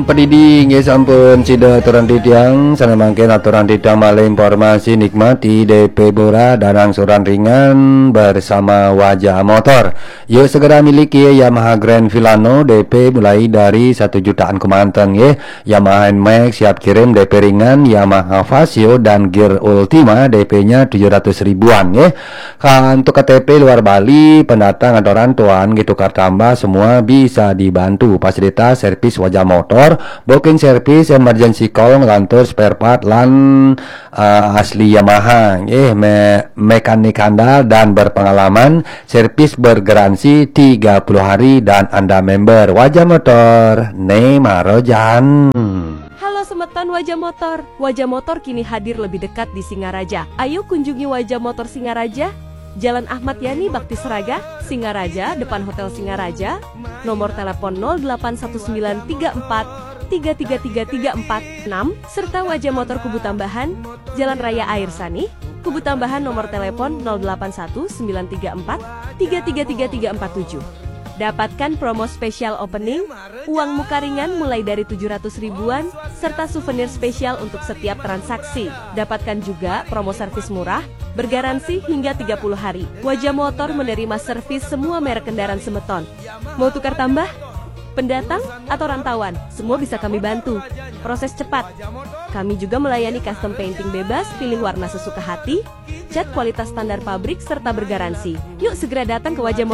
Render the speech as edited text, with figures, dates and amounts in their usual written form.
Pediding ya sampun cida aturan titiang sana mangkin aturan titiang malah informasi nikmati DP Bora dan angsuran ringan bersama Wajah Motor. Yuk segera miliki Yamaha Grand Villano DP mulai dari 1 jutaan kemanten ya. Yamaha NMAX siap kirim DP ringan, Yamaha Vasio dan Gear Ultima DP-nya 700 ribuan ya. Untuk KTP luar Bali, pendatang atau rantauan gitu kartambah semua bisa dibantu fasilitas servis Wajah Motor, booking service, emergency call, ngelantur spare part lan asli Yamaha mekanik handal dan berpengalaman, servis bergaransi 30 hari dan Anda member Wajah Motor Nemarojan. Halo semeton Wajah Motor. Wajah Motor kini hadir lebih dekat di Singaraja. Ayo kunjungi Wajah Motor Singaraja, Jalan Ahmad Yani Bakti Seraga, Singaraja, depan Hotel Singaraja. Nomor telepon 081943333346, serta Wajah Motor Kubu Tambahan, Jalan Raya Air Sani, Kubu Tambahan, nomor telepon 081943333347. Dapatkan promo spesial opening, uang muka ringan mulai dari 700 ribuan, serta souvenir spesial untuk setiap transaksi. Dapatkan juga promo servis murah, bergaransi hingga 30 hari. Wajah Motor menerima servis semua merek kendaraan semeton. Mau tukar tambah? Pendatang atau rantauan, semua bisa kami bantu. Proses cepat. Kami juga melayani custom painting bebas, pilih warna sesuka hati, cat kualitas standar pabrik, serta bergaransi. Yuk segera datang ke Wajah Motor.